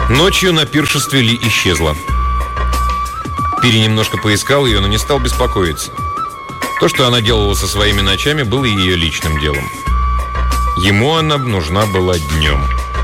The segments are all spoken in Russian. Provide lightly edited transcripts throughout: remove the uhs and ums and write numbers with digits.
Ночью на пиршестве Ли исчезла. Пири немножко поискал ее, но не стал беспокоиться. То, что она делала со своими ночами, было ее личным делом. Ему она нужна была днем.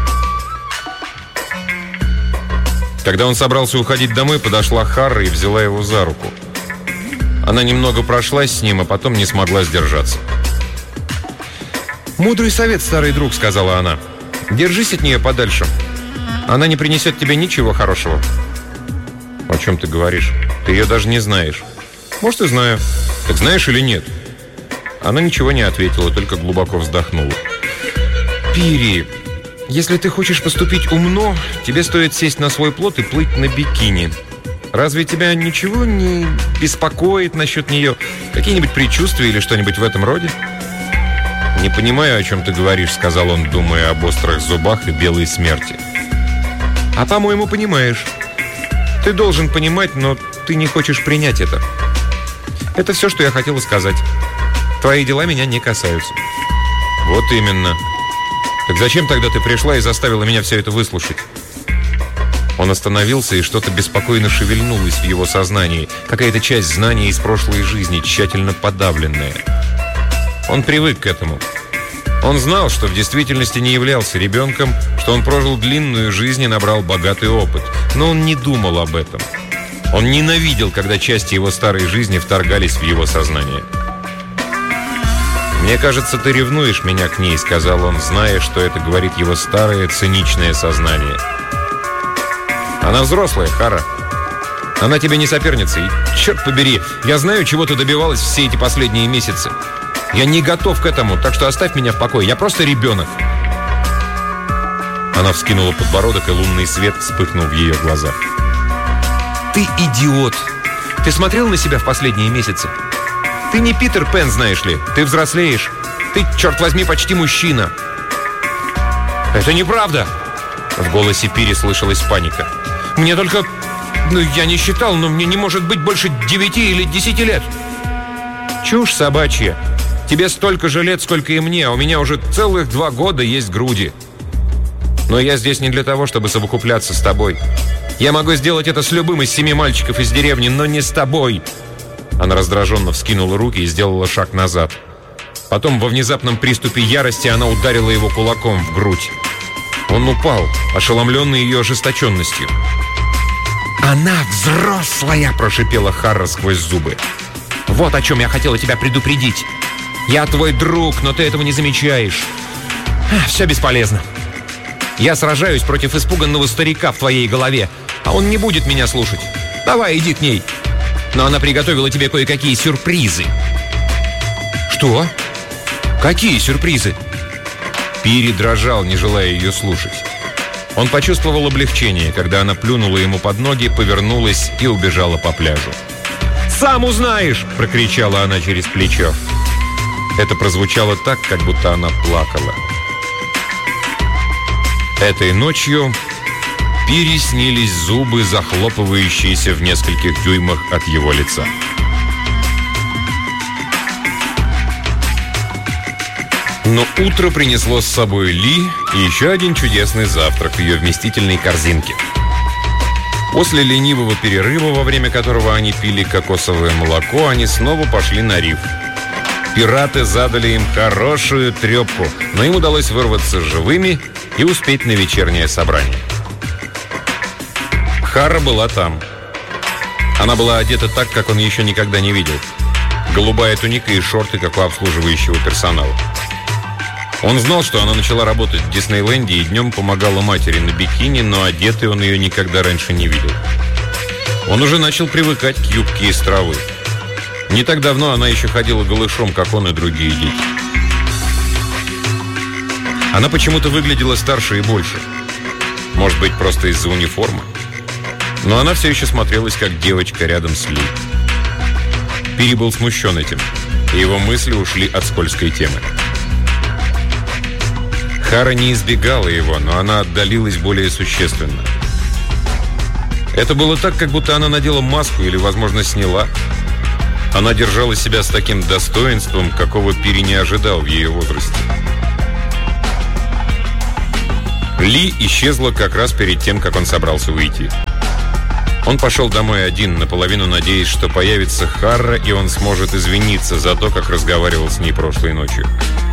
Когда он собрался уходить домой, подошла Харра и взяла его за руку. Она немного прошлась с ним, а потом не смогла сдержаться. «Мудрый совет, старый друг», — сказала она. «Держись от нее подальше. Она не принесет тебе ничего хорошего». «О чем ты говоришь? Ты ее даже не знаешь». «Может, и знаю». «Так знаешь или нет?» Она ничего не ответила, только глубоко вздохнула. «Пири, если ты хочешь поступить умно, тебе стоит сесть на свой плот и плыть на бикини. Разве тебя ничего не беспокоит насчет нее? Какие-нибудь предчувствия или что-нибудь в этом роде?» «Не понимаю, о чем ты говоришь», — сказал он, думая об острых зубах и белой смерти. «А, по-моему, понимаешь. Ты должен понимать, но ты не хочешь принять это. Это все, что я хотела сказать. Твои дела меня не касаются». «Вот именно. Так зачем тогда ты пришла и заставила меня все это выслушать?» Он остановился, и что-то беспокойно шевельнулось в его сознании. Какая-то часть знания из прошлой жизни, тщательно подавленная. Он привык к этому. Он знал, что в действительности не являлся ребенком, что он прожил длинную жизнь и набрал богатый опыт. Но он не думал об этом. Он ненавидел, когда части его старой жизни вторгались в его сознание. «Мне кажется, ты ревнуешь меня к ней», — сказал он, зная, что это говорит его старое циничное сознание. «Она взрослая, Хара. Она тебе не соперница. И, черт побери, я знаю, чего ты добивалась все эти последние месяцы. Я не готов к этому, так что оставь меня в покое. Я просто ребенок». Она вскинула подбородок, и лунный свет вспыхнул в ее глазах. «Ты идиот! Ты смотрел на себя в последние месяцы? Ты не Питер Пен, знаешь ли. Ты взрослеешь. Ты, черт возьми, почти мужчина». «Это неправда!» В голосе Пири слышалась паника. «Мне только... я не считал, но мне не может быть больше 9 или 10 лет». «Чушь собачья. Тебе столько же лет, сколько и мне, а у меня уже целых 2 года есть груди. Но я здесь не для того, чтобы совокупляться с тобой. Я могу сделать это с любым из 7 мальчиков из деревни, но не с тобой». Она раздраженно вскинула руки и сделала шаг назад. Потом, во внезапном приступе ярости, она ударила его кулаком в грудь. Он упал, ошеломленный ее ожесточенностью. «Она взрослая!» – прошипела Харра сквозь зубы. «Вот о чем я хотела тебя предупредить. Я твой друг, но ты этого не замечаешь. Все бесполезно. Я сражаюсь против испуганного старика в твоей голове, а он не будет меня слушать. Давай, иди к ней. Но она приготовила тебе кое-какие сюрпризы». «Что? Какие сюрпризы?» Пири дрожал, не желая ее слушать. Он почувствовал облегчение, когда она плюнула ему под ноги, повернулась и убежала по пляжу. «Сам узнаешь!» – прокричала она через плечо. Это прозвучало так, как будто она плакала. Этой ночью Пири снились зубы, захлопывающиеся в нескольких дюймах от его лица. Но утро принесло с собой Ли и еще один чудесный завтрак в ее вместительной корзинке. После ленивого перерыва, во время которого они пили кокосовое молоко, они снова пошли на риф. Пираты задали им хорошую трепку, но им удалось вырваться живыми и успеть на вечернее собрание. Харра была там. Она была одета так, как он еще никогда не видел. Голубая туника и шорты, как у обслуживающего персонала. Он знал, что она начала работать в Диснейленде и днем помогала матери на бикини, но одетой он ее никогда раньше не видел. Он уже начал привыкать к юбке из травы. Не так давно она еще ходила голышом, как он и другие дети. Она почему-то выглядела старше и больше. Может быть, просто из-за униформы. Но она все еще смотрелась, как девочка рядом с Ли. Пири был смущен этим, и его мысли ушли от скользкой темы. Хара не избегала его, но она отдалилась более существенно. Это было так, как будто она надела маску или, возможно, сняла. Она держала себя с таким достоинством, какого Пири не ожидал в ее возрасте. Ли исчезла как раз перед тем, как он собрался уйти. Он пошел домой один, наполовину надеясь, что появится Харра, и он сможет извиниться за то, как разговаривал с ней прошлой ночью.